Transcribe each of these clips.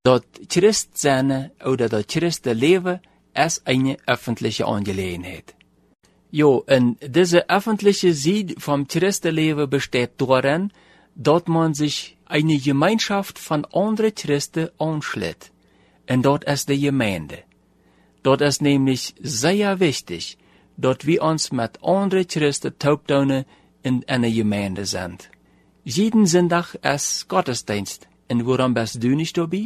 Dat Christsein oder dat Christenleven ist eine öffentliche Angelegenheit. Jo, und diese öffentliche Seite vom Christenleben besteht darin, dass man sich eine Gemeinschaft von anderen Christen anschließt. Und dort ist die Gemeinde. Dort ist nämlich sehr wichtig, dass wir uns mit anderen Christen taubtun in einer Gemeinde sind. Jeden Sonntag ist Gottesdienst. Und warum bist du nicht dabei?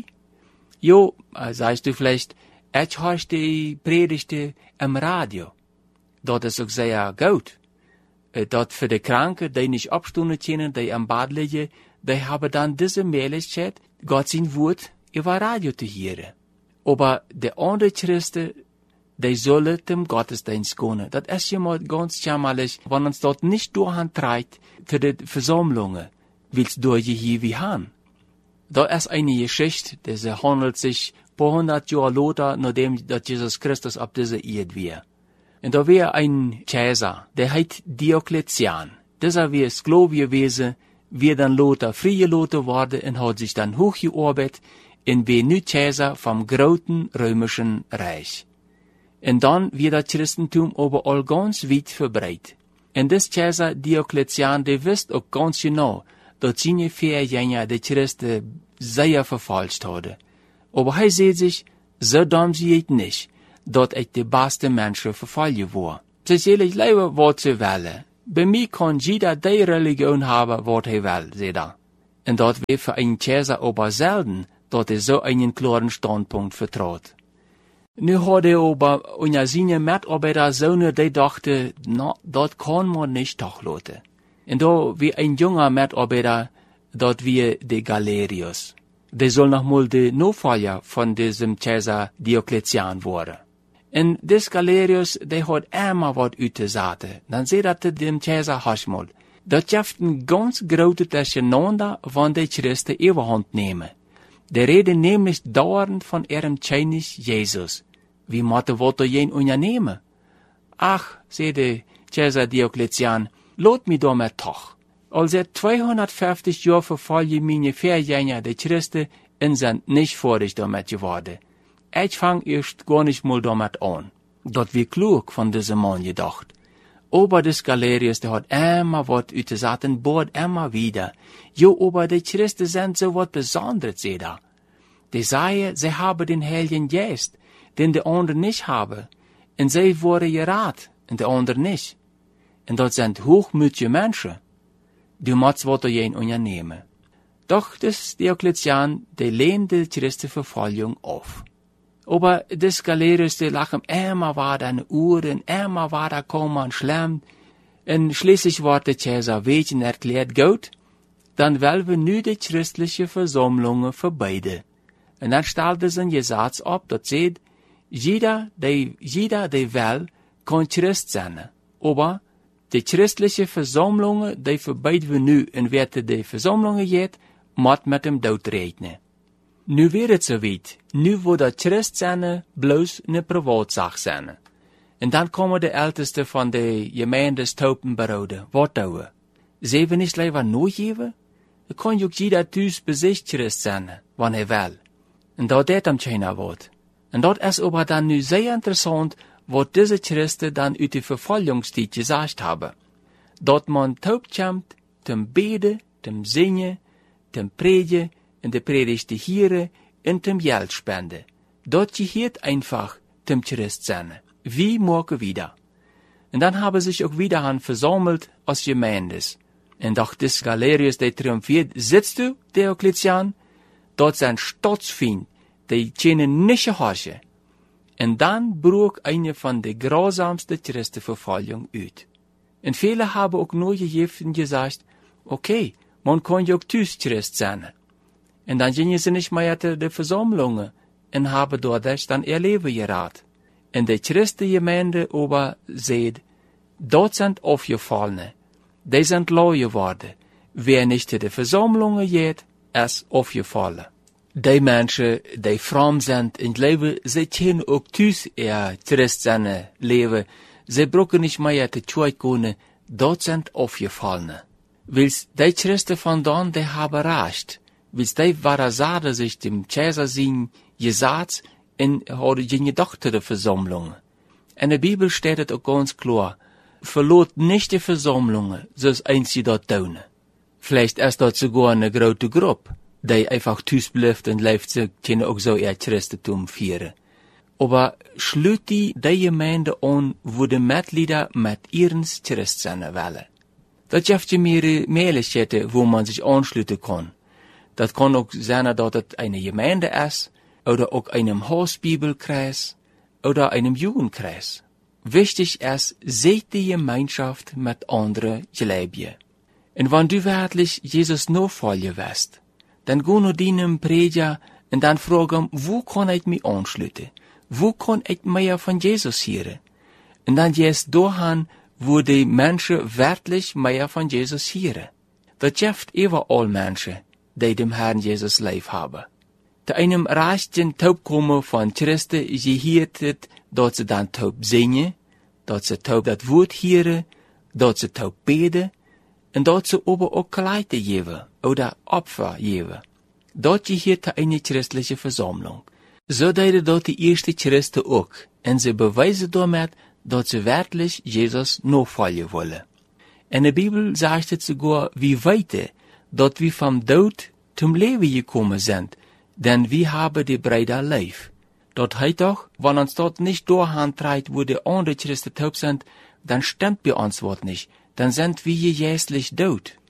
Jo, sagst du vielleicht, ich höre die Predigten im Radio. Dat is ook sehr gut. Dat für die Kranken, die nicht abstunden können, die am Bad liegen, die haben dann diese Möglichkeit, Gott sein Wort über Radio zu hören. Aber die anderen Christen, die sollen zum Gottesdienst gehen. Das ist ja mal ganz jammerlich, wenn uns dort nicht durchantreibt für die Versammlungen, willst du hier wie haben. Da ist eine Geschichte, die handelt sich paar hundert Jahre später, nachdem Jesus Christus auf dieser Erde war. Und da war ein Kaiser, der heißt Diokletian. Dieser war Sklave gewesen, wir dann Lothar freigelassen worden und hat sich dann hochgearbeitet und war nu Kaiser vom großen römischen Reich. Und dann wird das Christentum überall ganz weit verbreitet. Und das Kaiser Diokletian, der wusste auch ganz genau, dass seine Vorgänger die Christen sehr verfälscht hadden. Aber er sieht sich, so dumm sie es nicht, dass ich die beste Menschen verfallen war. Sie sollen leben, was sie wollen. Bei mir kann jeder die Religion haben, was er will, sagt er. Und das wäre für einen Kaiser aber selten, dass er so einen klaren Standpunkt vertraut. Nu hat er aber unter seine Mitarbeiter Söhne, die dachten, na, das kann man nicht durchlassen. Und da wie ein junger Mitarbeiter, dort wie der Galerius. Der soll noch mal der Nachfolger von diesem Kaiser Diokletian werden. Und des Galerius, der hat immer was uitgezaten. Dann sagt er dem Kaiser Haschmol, das schafft ein ganz großes Durcheinander, wenn die Christen überhand nehmen. Der reden nämlich dauernd von ihrem König Jesus. Wie mochte wollte jen unternehmen? Ach, sagt der Kaiser Diokletian, lot mich damit doch. Als 250 Jahre verfolge meine Vorgänger die Christen und sind nicht fertig damit geworden. Ich fang erst gar nicht mal damit an. Dat wir klug von diesem Mann gedacht. Aber des Galerius, der hat immer was uitgezaat und bohrt immer wieder. Jo, aber die Christen sind so was Besonderes, sagt er. Die sagen, sie haben den Heiligen Geist, den die anderen nicht haben. Und sie wurden gerat, und die anderen nicht. Und das sind hochmütige Menschen. Du musst was dagegen unternehmen. Doch des Diokletian, der lehnt die Christenverfolgung auf. Aber des Galerius, der lachen immer war da eine Uhren, immer war da kaum ein Schlamm. Und schließlich war der Kaiser wegen erklärt, gut, dann wollen wir nu die christliche Versammlungen für beide. Und dann stellte sie ein Gesetz ab, das sagt, jeder, der will, kann Christ sein. Aber die christliche Versammlungen, die verbieten wir nu, und wer die Versammlungen geht, muss mit dem Tod rechnen. Nu wird het so weit. Nu wordt dat Christsein bloß eine Privatsache sein. Und dann kommen die Ältesten von der Gemeinde Taupen beroden. Was tun? Sie wir nicht lieber nur geben? Da kann auch jeder thuis bei sich Christ sein, wann er will. Und da det am China wird. Und dort ist aber dann nu sehr interessant, was diese Christen dann uit die Verfolgungszeit gesagt haben. Dort man taub kommt, zum Beten, zum Singen, zum Predigen, in de Predigt die Hiere und dem Geld spende. Dort gehört einfach dem Christ sein. Wie morgen wieder. Und dann haben sich auch wieder han versammelt als Gemeindes. Und doch des Galerius, der triumphiert, sitzt du, Diokletian? Dort sind Staatsfeind, die können nicht gehorchen. Und dann brach eine von der grausamsten Christenverfolgung uit. Und viele haben auch nur gegeben gesagt, okay, man kann ja auch thuis Christ sein. Und dann gingen sie nicht mehr zu den Versammlungen und haben dort dann ihr Leben gerat. Und die Christengemeinde aber sagt, dort sind Aufgefallene, die sind lau geworden. Wer nicht zu den Versammlungen geht, ist aufgefallen. Die Menschen, die fromm sind in Leben, sie können auch thuis ihr Christsein leben. Sie brauchen nicht mehr zu Kirche gehen, dort sind Aufgefallene. Weil die Christen von dann, die haben recht. Wie die waren zaden sich dem Kaiser zien gesagt en hadden geen gedacht de Versammlungen. In der Bibel steht es auch ganz klar, verlot nicht die Versammlungen, so's eins sie dort tun. Vielleicht ist dort sogar eine große Gruppe, die einfach thuis bleibt und leeft sie können auch so ihr Christentum vieren. Aber schlut die Gemeinde an, wo die Mitglieder mit ihren Christ sein wollen. Das gibt ja mehrere Möglichkeiten, wo man sich anschließen kann. Das kann auch sein, dass es eine Gemeinde ist, oder auch einem Hausbibelkreis, oder einem Jugendkreis. Wichtig ist, seht die Gemeinschaft mit anderen Gläubigen. Und wenn du wirklich Jesus nachfolgen willst, dann geh nur deinem Prediger und dann fragen, wo kann ich mich anschließen? Wo kann ich mehr von Jesus hören? Und dann gehst du dahin, wo die Menschen wirklich mehr von Jesus hören. Das gibt überall Menschen, die dem Herrn Jesus lieb haben. De einem reichten taubkomen von Christen gehört het, dat ze dan taub zingen, dat ze taub dat woord hören, dat ze taub beten, en dat ze aber auch Kleider geben oder Opfer geben. Dat gehört de eine christliche Versammlung. So deden dat die erste Christen auch, en sie beweisen damit, dat sie wirklich Jesus nachfolgen wollen. In der Bibel sagt es sogar, wie weiter, dat wir vom Tod zum Leben gekommen sind, denn wir haben die Brüder lieb. Dort heißt doch, wenn uns dort nicht dahin treibt, wo die anderen Christen taub sind, dann stimmt bei uns was nicht, dann sind wir geistlich tot.